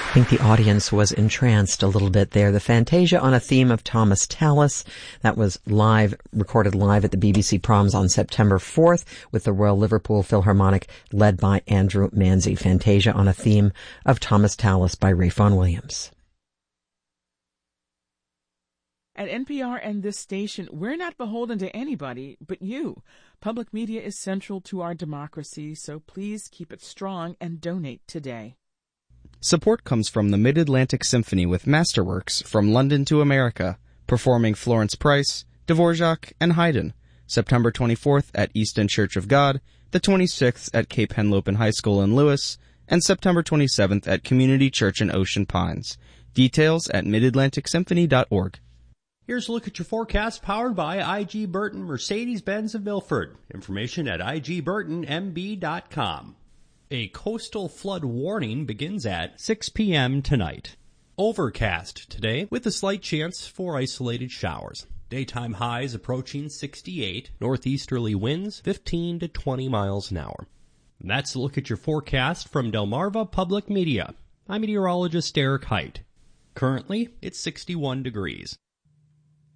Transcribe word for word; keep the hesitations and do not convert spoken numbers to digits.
I think the audience was entranced a little bit there. The Fantasia on a theme of Thomas Tallis. That was live, recorded live at the B B C Proms on September fourth with the Royal Liverpool Philharmonic led by Andrew Manzi. Fantasia on a theme of Thomas Tallis by Ralph Vaughan Williams. At N P R and this station, we're not beholden to anybody but you. Public media is central to our democracy, so please keep it strong and donate today. Support comes from the Mid-Atlantic Symphony with Masterworks from London to America, performing Florence Price, Dvorak, and Haydn, September twenty-fourth at East End Church of God, the twenty-sixth at Cape Henlopen High School in Lewis, and September twenty-seventh at Community Church in Ocean Pines. Details at mid atlantic symphony dot org. Here's a look at your forecast powered by I G. Burton Mercedes-Benz of Milford. Information at I G burton M B dot com. A coastal flood warning begins at six p.m. tonight. Overcast today with a slight chance for isolated showers. Daytime highs approaching sixty-eight. Northeasterly winds fifteen to twenty miles an hour. And that's a look at your forecast from Delmarva Public Media. I'm meteorologist Eric Height. Currently, it's sixty-one degrees.